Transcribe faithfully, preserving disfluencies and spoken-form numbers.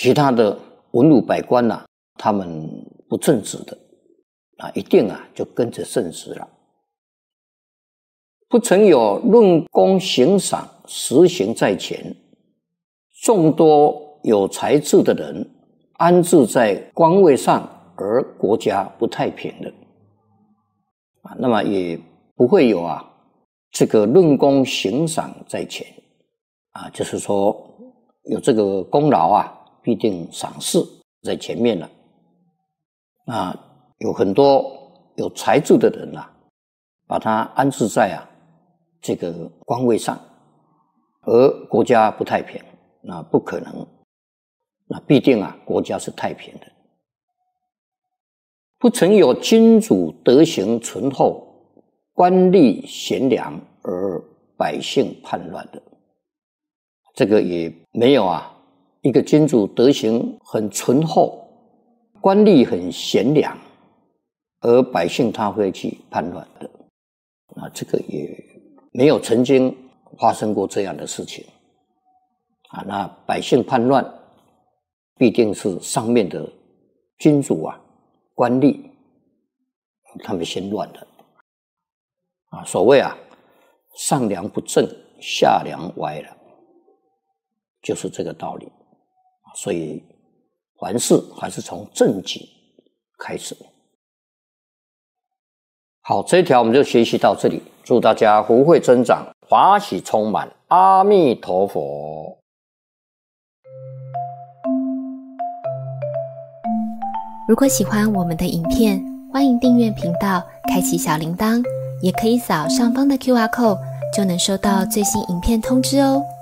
其他的文武百官啊，他们不正直的啊，一定啊就跟着圣旨了。不曾有论功行赏，实行在前，众多有才智的人安置在官位上，而国家不太平的啊，那么也不会有啊这个论功行赏在前啊，就是说有这个功劳啊，必定赏识在前面了啊，有很多有才智的人啊，把他安置在啊这个官位上，而国家不太平，那不可能，那必定啊国家是太平的。不曾有君主德行淳厚，官吏贤良而百姓叛乱的，这个也没有啊一个君主德行很淳厚，官吏很贤良，而百姓他会去叛乱的，那这个也没有曾经发生过这样的事情啊。那百姓叛乱必定是上面的君主啊官吏他们先乱的啊，所谓啊上梁不正下梁歪了，就是这个道理。所以凡事还是从正己开始。好，这一条我们就学习到这里，祝大家福慧增长，法喜充满，阿弥陀佛。 如果喜欢我们的影片，欢迎订阅频道，开启小铃铛，也可以扫上方的 Q R code， 就能收到最新影片通知哦。